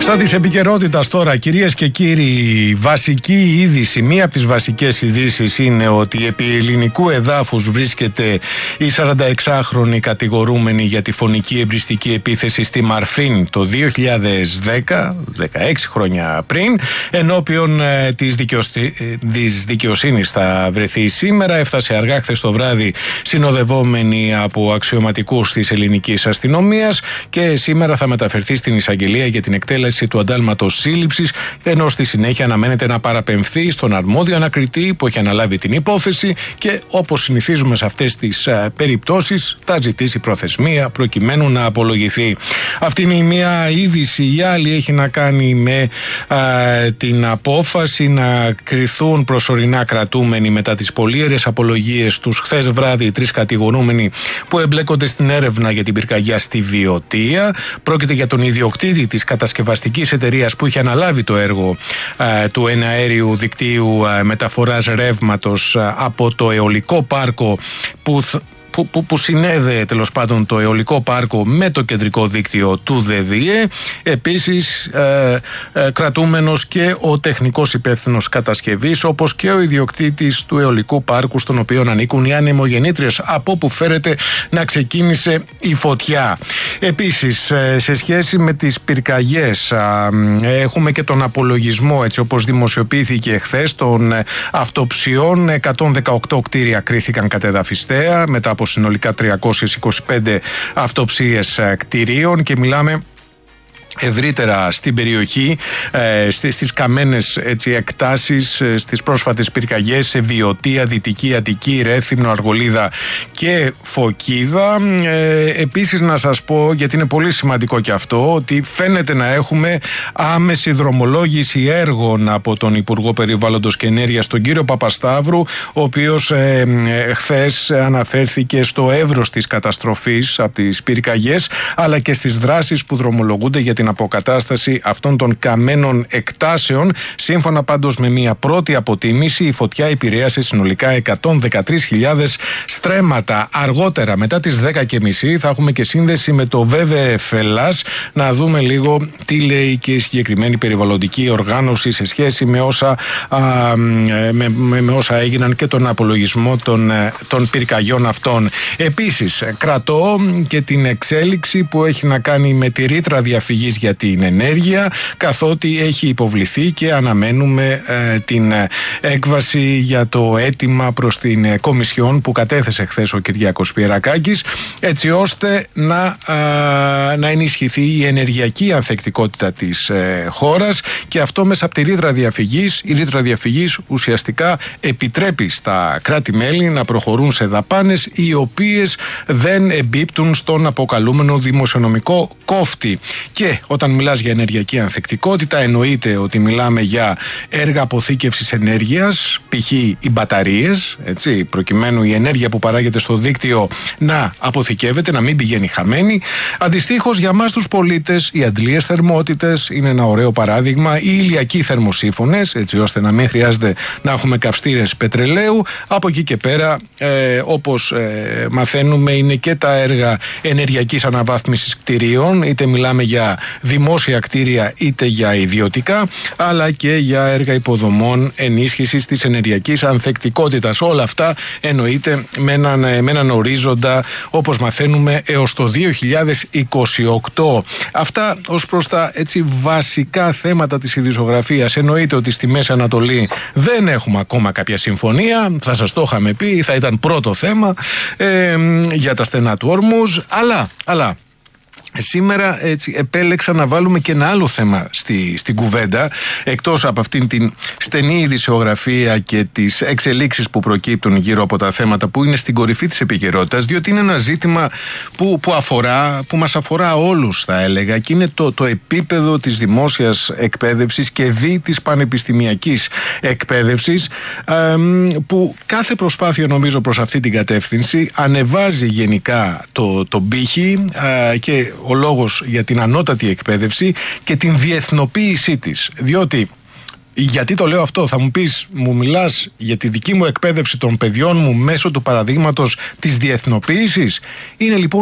Στα της επικαιρότητας τώρα, κυρίες και κύριοι, βασική είδηση, μία από τις βασικές ειδήσεις είναι ότι επί ελληνικού εδάφους βρίσκεται η 46χρονη κατηγορούμενη για τη φωνική εμπριστική επίθεση στη Μαρφίν το 2010, 16 χρόνια πριν, ενώπιον της δικαιοσύνης θα βρεθεί σήμερα. Έφτασε αργά χθες το βράδυ, συνοδευόμενη από αξιωματικούς της ελληνικής αστυνομίας, και σήμερα θα μεταφερθεί στην εισαγγελία για την εκτέλεση του αντάλματος σύλληψης, ενώ στη συνέχεια αναμένεται να παραπεμφθεί στον αρμόδιο ανακριτή που έχει αναλάβει την υπόθεση και, όπως συνηθίζουμε σε αυτές τις περιπτώσεις, θα ζητήσει προθεσμία προκειμένου να απολογηθεί. Αυτή είναι η μία είδηση. Η άλλη έχει να κάνει με την απόφαση να κριθούν προσωρινά κρατούμενοι μετά τις πολύερες απολογίες τους χθες βράδυ τρεις κατηγορούμενοι που εμπλέκονται στην έρευνα για την πυρκαγιά στη Βιωτία. Πρόκειται για τον ιδιοκτήτη της κατασκευαστικής εταιρείας που είχε αναλάβει το έργο του εναέριου δικτύου μεταφοράς ρεύματος από το αιωλικό πάρκο που συνέδεε τέλος πάντων το αιωλικό πάρκο με το κεντρικό δίκτυο του ΔΔΕ. Επίσης κρατούμενος και ο τεχνικός υπεύθυνος κατασκευής, όπως και ο ιδιοκτήτης του αιωλικού πάρκου στον οποίο ανήκουν οι ανεμογεννήτριες, από όπου φέρεται να ξεκίνησε η φωτιά. Επίσης, σε σχέση με τις πυρκαγιές, έχουμε και τον απολογισμό, έτσι όπως δημοσιοποιήθηκε χθες, των αυτοψιών. 118 κτίρια κρίθηκαν κατεδαφιστέα μετά από συνολικά 325 αυτοψίες κτηρίων, και μιλάμε ευρύτερα στην περιοχή, στις καμένες εκτάσεις, στις πρόσφατες πυρκαγιές σε Βιωτία, Δυτική Αττική, Ρέθυμνο, Αργολίδα και Φωκίδα. Επίσης να σας πω, γιατί είναι πολύ σημαντικό και αυτό, ότι φαίνεται να έχουμε άμεση δρομολόγηση έργων από τον Υπουργό Περιβάλλοντος και Ενέργειας, τον κύριο Παπασταύρου, ο οποίος χθες αναφέρθηκε στο εύρος της καταστροφής από τις πυρκαγιές, αλλά και στις δράσεις που δρομολογούνται για την αποκατάσταση αυτών των καμένων εκτάσεων. Σύμφωνα πάντως με μια πρώτη αποτίμηση, η φωτιά επηρέασε συνολικά 113.000 στρέμματα. Αργότερα, μετά τις 10.30, θα έχουμε και σύνδεση με το WWF Ελλάς, να δούμε λίγο τι λέει και η συγκεκριμένη περιβαλλοντική οργάνωση σε σχέση με όσα έγιναν και τον απολογισμό των πυρκαγιών αυτών. Επίσης, κρατώ και την εξέλιξη που έχει να κάνει με τη ρήτρα διαφυγής για την ενέργεια, καθότι έχει υποβληθεί και αναμένουμε την έκβαση για το αίτημα προς την Κομισιόν που κατέθεσε χθες ο Κυριάκος Πιερακάκης, έτσι ώστε να ενισχυθεί η ενεργειακή ανθεκτικότητα της χώρας, και αυτό μέσα από τη ρήτρα διαφυγής. Η ρήτρα διαφυγής ουσιαστικά επιτρέπει στα κράτη-μέλη να προχωρούν σε δαπάνες οι οποίες δεν εμπίπτουν στον αποκαλούμενο δημοσιονομικό κόφτη. Και όταν μιλάς για ενεργειακή ανθεκτικότητα, εννοείται ότι μιλάμε για έργα αποθήκευσης ενέργειας, π.χ. οι μπαταρίες, έτσι, προκειμένου η ενέργεια που παράγεται στο δίκτυο να αποθηκεύεται, να μην πηγαίνει χαμένη. Αντιστοίχως, για μας τους πολίτες, οι αντλίες θερμότητες είναι ένα ωραίο παράδειγμα, οι ηλιακοί θερμοσύφωνες, έτσι ώστε να μην χρειάζεται να έχουμε καυστήρες πετρελαίου. Από εκεί και πέρα, όπως μαθαίνουμε, είναι και τα έργα ενεργειακής αναβάθμισης κτηρίων, είτε μιλάμε για δημόσια κτίρια είτε για ιδιωτικά, αλλά και για έργα υποδομών ενίσχυσης της ενεργειακής ανθεκτικότητας. Όλα αυτά εννοείται με έναν ορίζοντα, όπως μαθαίνουμε, έως το 2028. Αυτά ως προς τα βασικά θέματα της ειδησιογραφίας. Εννοείται ότι στη Μέση Ανατολή δεν έχουμε ακόμα κάποια συμφωνία, θα σας το είχαμε πει, θα ήταν πρώτο θέμα για τα στενά του Ορμούζ, αλλά σήμερα επέλεξα να βάλουμε και ένα άλλο θέμα στην κουβέντα, εκτός από αυτήν την στενή ειδησιογραφία και τις εξελίξεις που προκύπτουν γύρω από τα θέματα που είναι στην κορυφή της επικαιρότητας, διότι είναι ένα ζήτημα που μας αφορά όλους, θα έλεγα, και είναι το επίπεδο της δημόσιας εκπαίδευσης και της πανεπιστημιακής εκπαίδευσης, που κάθε προσπάθεια, νομίζω, προς αυτή την κατεύθυνση ανεβάζει γενικά τον πύχη και ο λόγος για την ανώτατη εκπαίδευση και την διεθνοποίησή της. Διότι, γιατί το λέω αυτό, θα μου πεις, μου μιλάς για τη δική μου εκπαίδευση των παιδιών μου μέσω του παραδείγματος της διεθνοποίησης? Είναι λοιπόν